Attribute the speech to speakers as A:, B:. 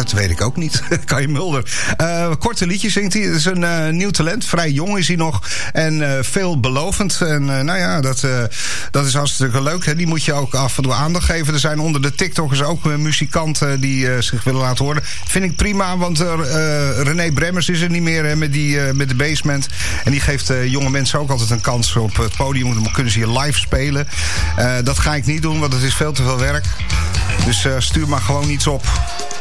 A: Dat weet ik ook niet. Kai Mulder. Korte liedjes zingt hij. Het is een nieuw talent. Vrij jong is hij nog. En veelbelovend. En nou ja, dat is hartstikke leuk. Hè. Die moet je ook af en toe aandacht geven. Er zijn onder de TikTokkers ook muzikanten die zich willen laten horen. Vind ik prima, want René Bremmers is er niet meer hè, met de Basement. En die geeft jonge mensen ook altijd een kans op het podium. Dan kunnen ze hier live spelen. Dat ga ik niet doen, want het is veel te veel werk. Dus stuur maar gewoon iets op.